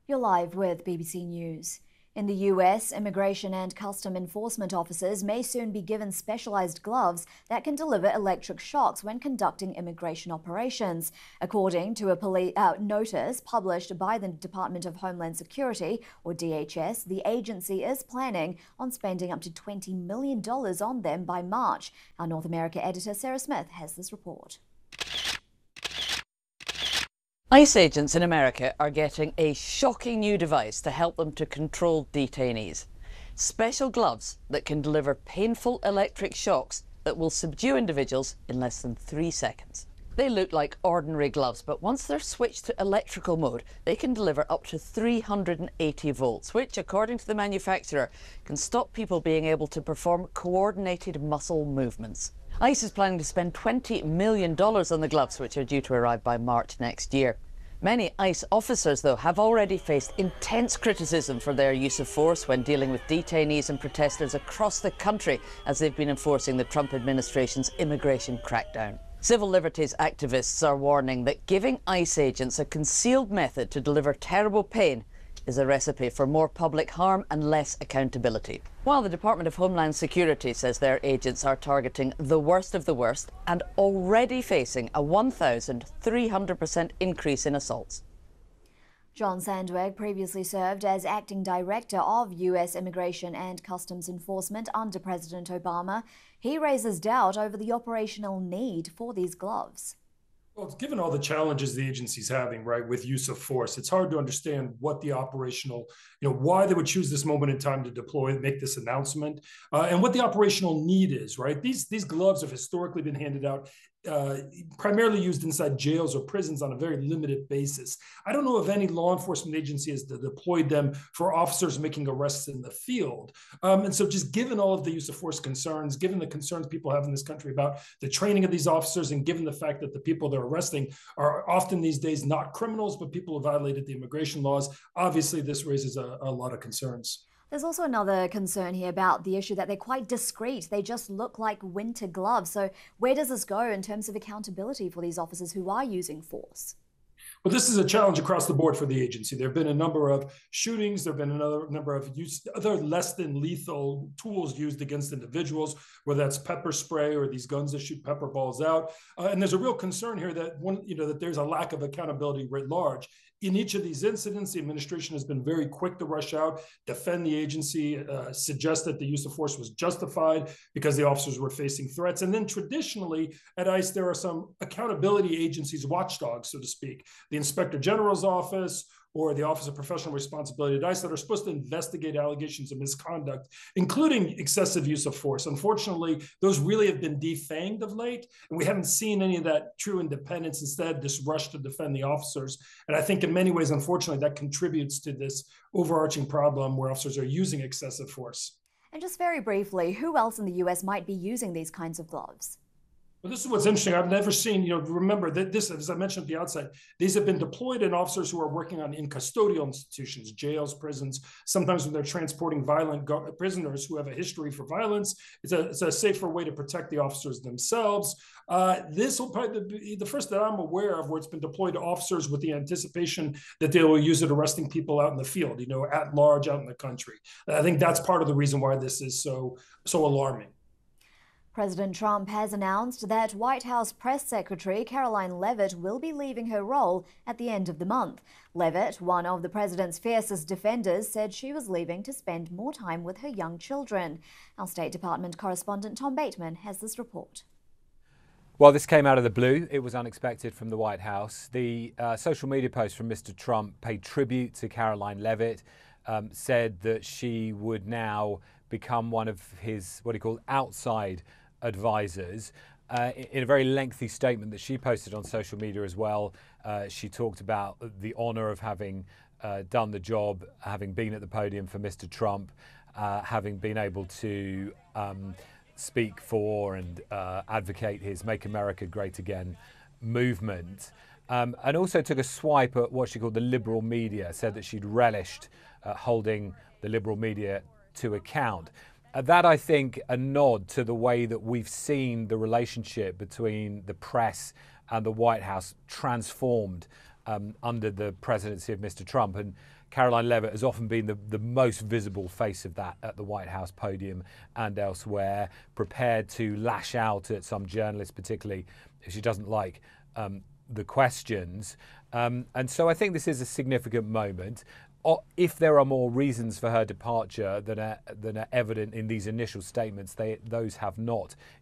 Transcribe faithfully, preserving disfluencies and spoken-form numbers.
You're live with B B C News. In the U S, immigration and custom enforcement officers may soon be given specialized gloves that can deliver electric shocks when conducting immigration operations. According to a police uh, notice published by the Department of Homeland Security, or D H S, the agency is planning on spending up to twenty million dollars on them by March. Our North America editor Sarah Smith has this report. ICE agents in America are getting a shocking new device to help them to control detainees. Special gloves that can deliver painful electric shocks that will subdue individuals in less than three seconds. They look like ordinary gloves, but once they're switched to electrical mode, they can deliver up to three hundred eighty volts, which, according to the manufacturer, can stop people being able to perform coordinated muscle movements. ICE is planning to spend twenty million dollars on the gloves, which are due to arrive by March next year. Many ICE officers, though, have already faced intense criticism for their use of force when dealing with detainees and protesters across the country as they've been enforcing the Trump administration's immigration crackdown. Civil liberties activists are warning that giving ICE agents a concealed method to deliver terrible pain is a recipe for more public harm and less accountability. While the Department of Homeland Security says their agents are targeting the worst of the worst and already facing a one thousand three hundred percent increase in assaults. John Sandweg previously served as acting director of U S Immigration and Customs Enforcement under President Obama. He raises doubt over the operational need for these gloves. Well, given all the challenges the agency's having, right, with use of force, it's hard to understand what the operational, you know, why they would choose this moment in time to deploy, make this announcement, uh, and what the operational need is, right? These, these gloves have historically been handed out, uh, primarily used inside jails or prisons on a very limited basis. I don't know if any law enforcement agency has deployed them for officers making arrests in the field. Um, and so just given all of the use of force concerns, given the concerns people have in this country about the training of these officers, and given the fact that the people they're arresting are often these days not criminals, but people who violated the immigration laws, obviously this raises a, a lot of concerns. There's also another concern here about the issue that they're quite discreet. They just look like winter gloves. So where does this go in terms of accountability for these officers who are using force? Well, this is a challenge across the board for the agency. There have been a number of shootings. There have been another number of use, other less than lethal tools used against individuals, whether that's pepper spray or these guns that shoot pepper balls out. Uh, and there's a real concern here that one, you know, that there's a lack of accountability writ large. In each of these incidents, the administration has been very quick to rush out, defend the agency, uh, suggest that the use of force was justified because the officers were facing threats. And then traditionally at ICE, there are some accountability agencies, watchdogs, so to speak, the Inspector General's office or the Office of Professional Responsibility at ICE that are supposed to investigate allegations of misconduct, including excessive use of force. Unfortunately, those really have been defanged of late, and we haven't seen any of that true independence. Instead, this rush to defend the officers. And I think in many ways, unfortunately, that contributes to this overarching problem where officers are using excessive force. And just very briefly, who else in the U S might be using these kinds of gloves? Well, this is what's interesting. I've never seen, you know, remember that this, as I mentioned at the outset, these have been deployed in officers who are working on in custodial institutions, jails, prisons. Sometimes when they're transporting violent prisoners who have a history for violence, it's a, it's a safer way to protect the officers themselves. Uh, this will probably be the first that I'm aware of where it's been deployed to officers with the anticipation that they will use it arresting people out in the field, you know, at large out in the country. I think that's part of the reason why this is so, so alarming. President Trump has announced that White House Press Secretary Karoline Leavitt will be leaving her role at the end of the month. Leavitt, one of the president's fiercest defenders, said she was leaving to spend more time with her young children. Our State Department correspondent Tom Bateman has this report. Well, this came out of the blue. It was unexpected from the White House. The uh, social media post from Mister Trump paid tribute to Karoline Leavitt, um, said that she would now become one of his, what he called, outside advisors. Uh, in a very lengthy statement that she posted on social media as well, uh, she talked about the honor of having uh, done the job, having been at the podium for Mister Trump, uh, having been able to um, speak for and uh, advocate his Make America Great Again movement. Um, and also took a swipe at what she called the liberal media, said that she'd relished uh, holding the liberal media to account. Uh, that, I think, a nod to the way that we've seen the relationship between the press and the White House transformed um, under the presidency of Mister Trump. And Caroline Leavitt has often been the, the most visible face of that at the White House podium and elsewhere, prepared to lash out at some journalists, particularly if she doesn't like um, the questions. Um, and so I think this is a significant moment. If there are more reasons for her departure than are, than are evident in these initial statements, they, those have not